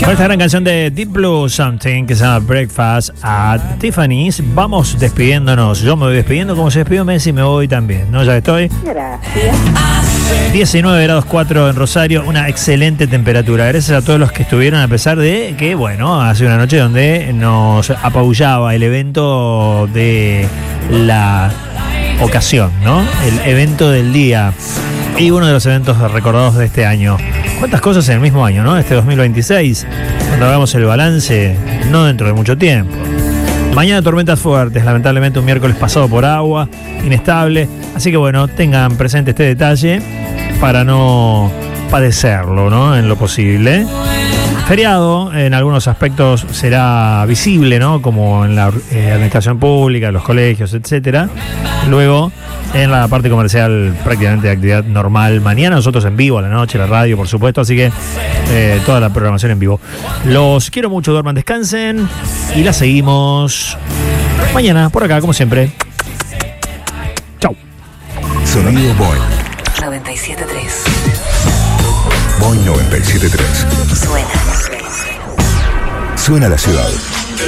Con esta gran canción de Deep Blue Something que se llama Breakfast at Tiffany's, vamos despidiéndonos. Yo me voy despidiendo como se despidió Messi, me voy también, ¿no? Ya estoy. Gracias. 19 grados 4 en Rosario, una excelente temperatura. Gracias a todos los que estuvieron, a pesar de que, bueno, hace una noche donde nos apabullaba el evento de la ocasión, ¿no? El evento del día y uno de los eventos recordados de este año. ¿Cuántas cosas en el mismo año, no? Este 2026, cuando hagamos el balance, no dentro de mucho tiempo. Mañana tormentas fuertes, lamentablemente un miércoles pasado por agua, inestable. Así que bueno, tengan presente este detalle para no padecerlo, ¿no? En lo posible. Feriado, en algunos aspectos será visible, ¿no? Como en la administración pública, los colegios, etcétera. Luego, en la parte comercial, prácticamente de actividad normal. Mañana nosotros en vivo, a la noche, la radio, por supuesto. Así que toda la programación en vivo. Los quiero mucho, duerman, descansen. Y la seguimos mañana, por acá, como siempre. Chau. Sonido Boing. 97.3. Boing 97.3. Suena. Suena la ciudad.